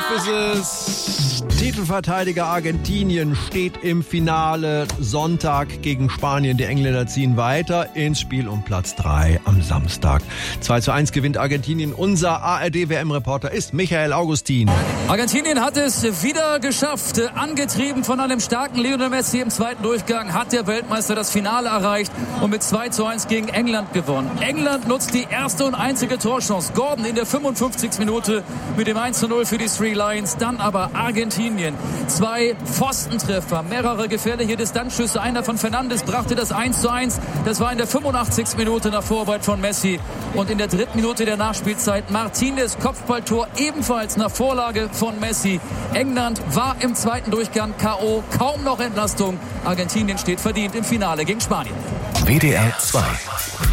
ist es. Titelverteidiger Argentinien steht im Finale Sonntag gegen Spanien. Die Engländer ziehen weiter ins Spiel um Platz 3 am Samstag. 2:1 gewinnt Argentinien. Unser ARD-WM-Reporter ist Michael Augustin. Argentinien hat es wieder geschafft. Angetrieben von einem starken Lionel Messi im zweiten Durchgang hat der Weltmeister das Finale erreicht und mit 2:1 gegen England gewonnen. England nutzt die erste und einzige Torchance. Gordon in der 55. Minute mit dem 1:0 für die Three Lions. Dann aber Argentinien. 2 Pfostentreffer, mehrere gefährliche Distanzschüsse. Einer von Fernandes brachte das 1:1. Das war in der 85. Minute nach Vorarbeit von Messi. Und in der 3. Minute der Nachspielzeit Martinez Kopfballtor, ebenfalls nach Vorlage von Messi. England war im zweiten Durchgang K.O. Kaum noch Entlastung. Argentinien steht verdient im Finale gegen Spanien. WDR 2